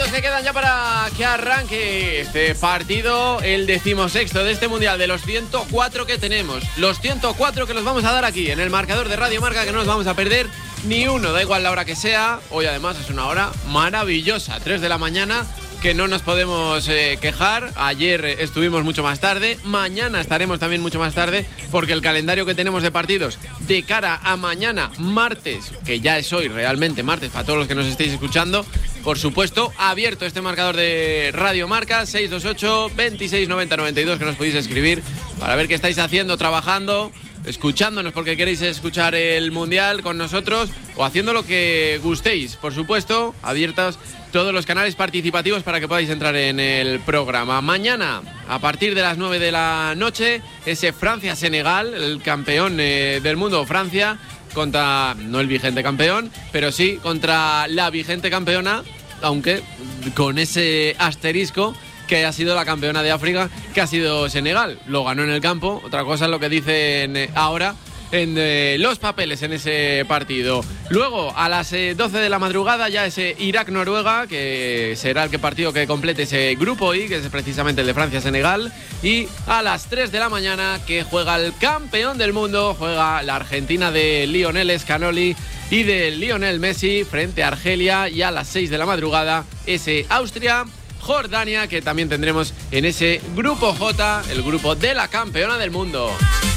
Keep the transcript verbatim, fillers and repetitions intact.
minutitos que quedan ya para que arranque este partido, el decimosexto de este mundial, de los ciento cuatro que tenemos. Los ciento cuatro que los vamos a dar aquí en el marcador de Radio Marca, que no nos vamos a perder ni uno, da igual la hora que sea. Hoy además es una hora maravillosa, tres de la mañana, que no nos podemos eh, quejar. Ayer eh, estuvimos mucho más tarde, mañana estaremos también mucho más tarde, porque el calendario que tenemos de partidos de cara a mañana, martes, que ya es hoy realmente martes para todos los que nos estéis escuchando, por supuesto, abierto este marcador de Radio Marca, seis dos ocho, veintiséis noventa noventa y dos, que nos podéis escribir para ver qué estáis haciendo, trabajando, escuchándonos porque queréis escuchar el Mundial con nosotros, o haciendo lo que gustéis. Por supuesto, abiertos todos los canales participativos para que podáis entrar en el programa. Mañana, a partir de las nueve de la noche, ese Francia-Senegal, el campeón eh, del mundo, Francia, contra, no el vigente campeón, pero sí contra la vigente campeona, aunque con ese asterisco que ha sido la campeona de África, que ha sido Senegal. Lo ganó en el campo, otra cosa es lo que dicen ahora en eh, los papeles en ese partido. Luego, a las eh, doce de la madrugada, ya ese Irak-Noruega, que será el que partido que complete ese grupo I, que es precisamente el de Francia-Senegal. Y a las tres de la mañana, que juega el campeón del mundo, juega la Argentina de Lionel Scaloni y de Lionel Messi frente a Argelia. Y a las seis de la madrugada, ese Austria Jordania, que también tendremos en ese grupo J, el grupo de la campeona del mundo.